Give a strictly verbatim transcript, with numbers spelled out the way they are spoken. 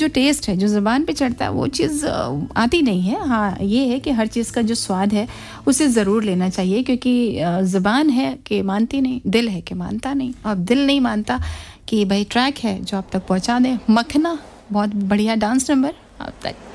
जो टेस्ट है, जो ज़ुबान पे चढ़ता है, वो चीज़ आती नहीं है। हाँ, ये है कि हर चीज़ का जो स्वाद है उसे ज़रूर लेना चाहिए, क्योंकि ज़ुबान है कि मानती नहीं, दिल है कि मानता नहीं। अब दिल नहीं मानता कि भाई ट्रैक है जो आप तक पहुंचा दे। मखना बहुत बढ़िया डांस नंबर आप तक